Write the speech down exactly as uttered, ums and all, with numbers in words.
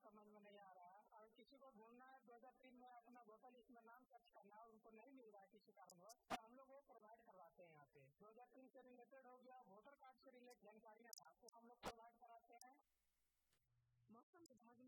समझ में नहीं आ रहा है। और किसी को ढूंढना है दो हजार तीन में अपना वोटर लिस्ट में नाम सर्च करना है, उनको नहीं मिल रहा है किसी कारणवश, तो हम लोग वो प्रोवाइड करवाते हैं यहाँ पे। दो हजार तीन से रिलेटेड हो गया, वोटर कार्ड से रिलेटेड जानकारियाँ था तो हम लोग प्रोवाइड कराते हैं। मौसम विभाग